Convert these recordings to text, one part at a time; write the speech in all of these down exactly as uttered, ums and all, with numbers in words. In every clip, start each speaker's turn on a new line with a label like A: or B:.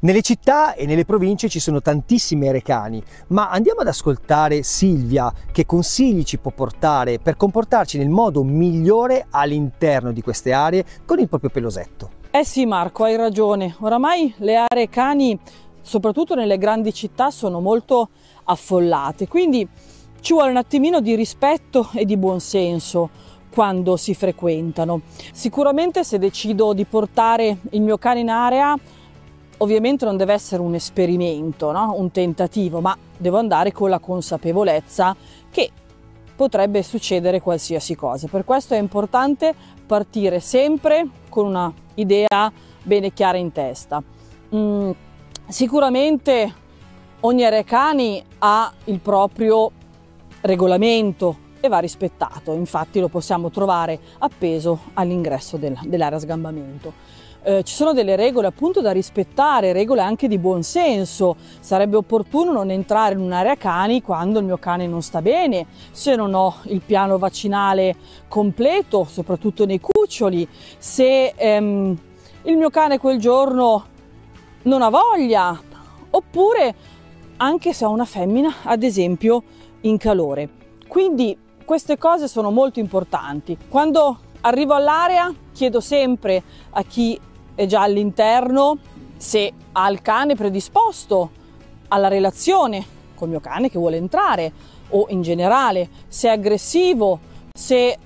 A: Nelle città e nelle province ci sono tantissimi arecani, ma andiamo ad ascoltare Silvia che consigli ci può portare per comportarci nel modo migliore all'interno di queste aree con il proprio pelosetto.
B: Eh sì Marco, hai ragione, oramai le aree cani, soprattutto nelle grandi città, sono molto affollate, quindi ci vuole un attimino di rispetto e di buonsenso quando si frequentano. Sicuramente se decido di portare il mio cane in area, ovviamente non deve essere un esperimento, no? Un tentativo, ma devo andare con la consapevolezza che potrebbe succedere qualsiasi cosa. Per questo è importante partire sempre con una idea bene chiara in testa. Mm, sicuramente ogni arecani ha il proprio regolamento e va rispettato, infatti lo possiamo trovare appeso all'ingresso del, dell'area sgambamento. Eh, ci sono delle regole appunto da rispettare, regole anche di buon senso. Sarebbe opportuno non entrare in un'area cani quando il mio cane non sta bene, se non ho il piano vaccinale completo, soprattutto nei cuccioli, se ehm, il mio cane quel giorno non ha voglia, oppure anche se ho una femmina, ad esempio, in calore. Quindi queste cose sono molto importanti. Quando arrivo all'area chiedo sempre a chi è già all'interno se ha il cane predisposto alla relazione col mio cane che vuole entrare, o in generale se è aggressivo, se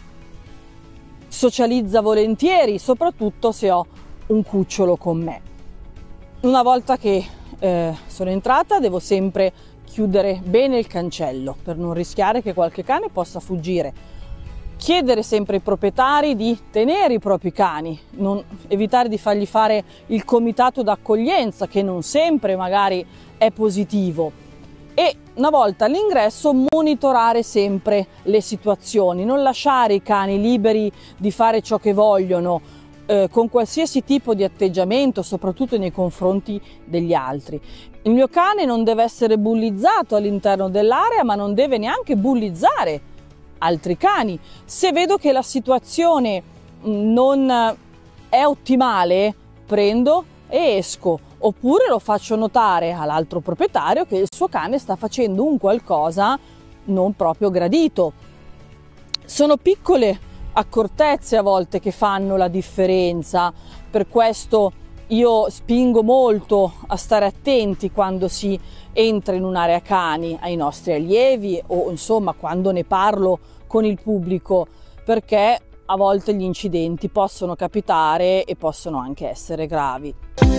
B: socializza volentieri, soprattutto se ho un cucciolo con me. Una volta che eh, sono entrata devo sempre chiudere bene il cancello per non rischiare che qualche cane possa fuggire. Chiedere sempre ai proprietari di tenere i propri cani, non, evitare di fargli fare il comitato d'accoglienza, che non sempre magari è positivo. E una volta all'ingresso monitorare sempre le situazioni, non lasciare i cani liberi di fare ciò che vogliono, eh, con qualsiasi tipo di atteggiamento, soprattutto nei confronti degli altri. Il mio cane non deve essere bullizzato all'interno dell'area, ma non deve neanche bullizzare altri cani. Se vedo che la situazione non è ottimale, prendo e esco, oppure lo faccio notare all'altro proprietario che il suo cane sta facendo un qualcosa non proprio gradito. Sono piccole accortezze a volte che fanno la differenza, per questo io spingo molto a stare attenti quando si entra in un'area cani ai nostri allievi o insomma quando ne parlo con il pubblico, perché a volte gli incidenti possono capitare e possono anche essere gravi.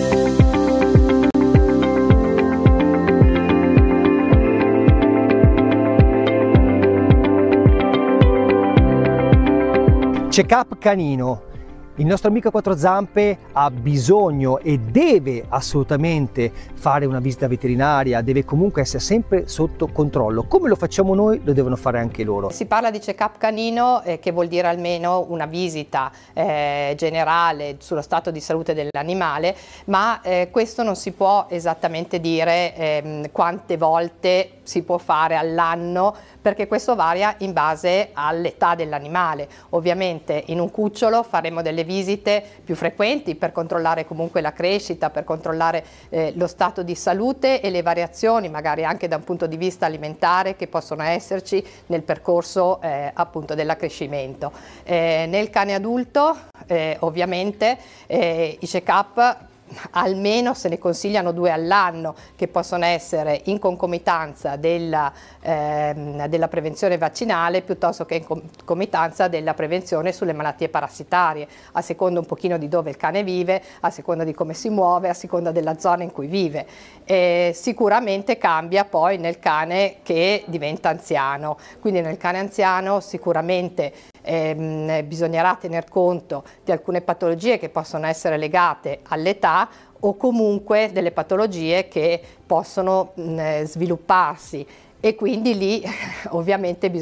A: Check-up canino. Il nostro amico a quattro zampe ha bisogno e deve assolutamente fare una visita veterinaria, deve comunque essere sempre sotto controllo. Come lo facciamo noi, lo devono fare anche loro.
C: Si parla di check-up canino, eh, che vuol dire almeno una visita eh, generale sullo stato di salute dell'animale, ma eh, questo non si può esattamente dire eh, quante volte si può fare all'anno, perché questo varia in base all'età dell'animale. Ovviamente in un cucciolo faremo delle visite più frequenti per controllare comunque la crescita, per controllare eh, lo stato di salute e le variazioni magari anche da un punto di vista alimentare che possono esserci nel percorso eh, appunto dell'accrescimento. Eh, nel cane adulto eh, ovviamente eh, i check-up almeno se ne consigliano due all'anno, che possono essere in concomitanza della, ehm, della prevenzione vaccinale piuttosto che in concomitanza della prevenzione sulle malattie parassitarie, a seconda un pochino di dove il cane vive, a seconda di come si muove, a seconda della zona in cui vive. E sicuramente cambia poi nel cane che diventa anziano, quindi nel cane anziano sicuramente ehm, bisognerà tener conto di alcune patologie che possono essere legate all'età o comunque delle patologie che possono mh, svilupparsi, e quindi lì ovviamente bisogna